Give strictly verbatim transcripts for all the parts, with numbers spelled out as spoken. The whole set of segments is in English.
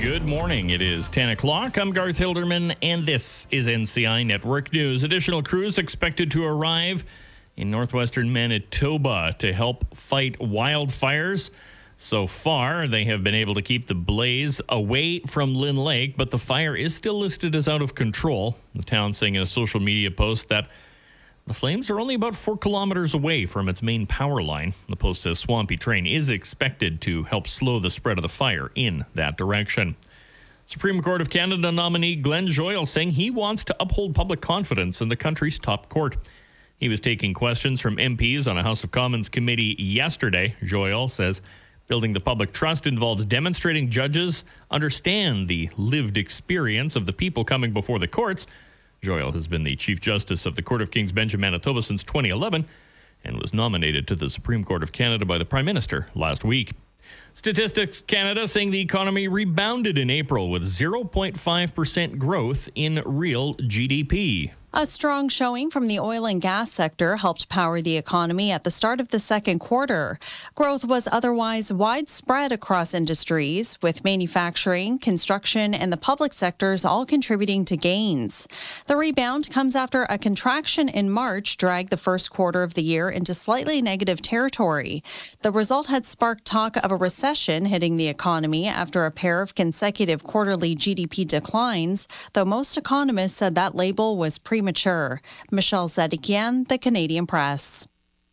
Good morning. It is ten o'clock. I'm Garth Hilderman, and this is N C I Network News. Additional crews expected to arrive in northwestern Manitoba to help fight wildfires. So far, they have been able to keep the blaze away from Lynn Lake, but the fire is still listed as out of control. The town saying in a social media post that the flames are only about four kilometers away from its main power line. The post says Swampy Train is expected to help slow the spread of the fire in that direction. Supreme Court of Canada nominee Glenn Joyal saying he wants to uphold public confidence in the country's top court. He was taking questions from M Ps on a House of Commons committee yesterday. Joyal says building the public trust involves demonstrating judges understand the lived experience of the people coming before the courts. Joyal has been the Chief Justice of the Court of King's Bench in Manitoba since twenty eleven and was nominated to the Supreme Court of Canada by the Prime Minister last week. Statistics Canada saying the economy rebounded in April with zero point five percent growth in real G D P. A strong showing from the oil and gas sector helped power the economy at the start of the second quarter. Growth was otherwise widespread across industries, with manufacturing, construction, and the public sectors all contributing to gains. The rebound comes after a contraction in March dragged the first quarter of the year into slightly negative territory. The result had sparked talk of a recession hitting the economy after a pair of consecutive quarterly G D P declines, though most economists said that label was premature. Mature. Michelle Zedekian, The Canadian Press.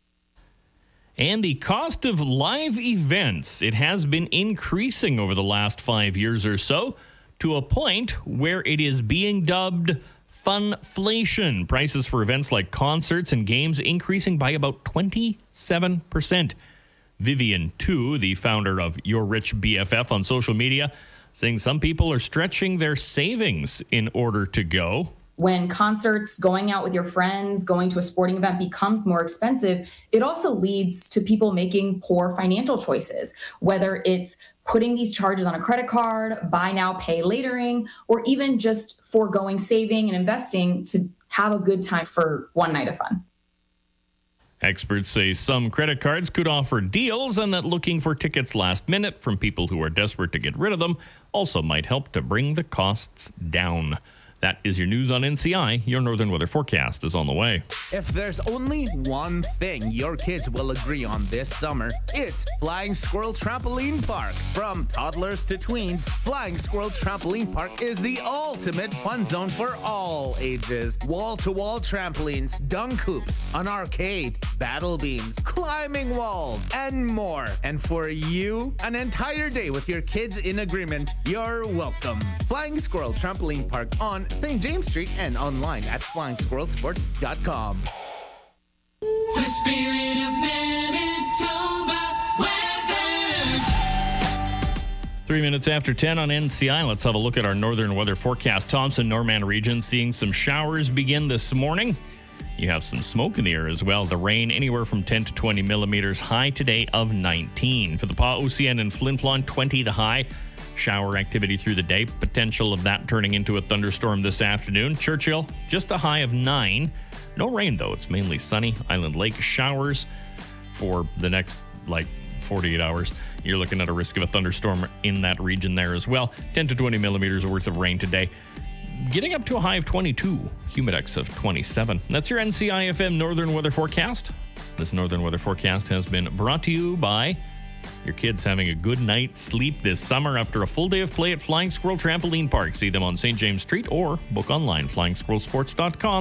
And the cost of live events, it has been increasing over the last five years or so to a point where it is being dubbed funflation. Prices for events like concerts and games increasing by about twenty-seven percent. Vivian Tu, the founder of Your Rich B F F on social media, saying some people are stretching their savings in order to go. When concerts, going out with your friends, going to a sporting event becomes more expensive, it also leads to people making poor financial choices, whether it's putting these charges on a credit card, buy now, pay latering, or even just foregoing saving and investing to have a good time for one night of fun. Experts say some credit cards could offer deals and that looking for tickets last minute from people who are desperate to get rid of them also might help to bring the costs down. That is your news on N C I. Your Northern Weather Forecast is on the way. If there's only one thing your kids will agree on this summer, it's Flying Squirrel Trampoline Park. From toddlers to tweens, Flying Squirrel Trampoline Park is the ultimate fun zone for all ages. Wall-to-wall trampolines, dunk hoops, an arcade, battle beams, climbing walls, and more. And for you, an entire day with your kids in agreement. You're welcome. Flying Squirrel Trampoline Park on Saint James Street and online at flying squirrel sports dot com. The spirit of Manitoba weather. Three minutes after ten on N C I, let's have a look at our northern weather forecast. Thompson, Norman region seeing some showers begin this morning. You have some smoke in the air as well. The rain anywhere from ten to twenty millimeters, high today of nineteen. For the Pa-O C N and Flin Flon, twenty the high. Shower activity through the day. Potential of that turning into a thunderstorm this afternoon. Churchill, just a high of nine. No rain, though. It's mainly sunny. Island Lake showers for the next, like, forty-eight hours. You're looking at a risk of a thunderstorm in that region there as well. ten to twenty millimeters worth of rain today. Getting up to a high of twenty-two. Humidex of twenty-seven. That's your N C I F M Northern Weather Forecast. This Northern Weather Forecast has been brought to you by your kids having a good night's sleep this summer after a full day of play at Flying Squirrel Trampoline Park. See them on Saint James Street or book online, flying squirrel sports dot com.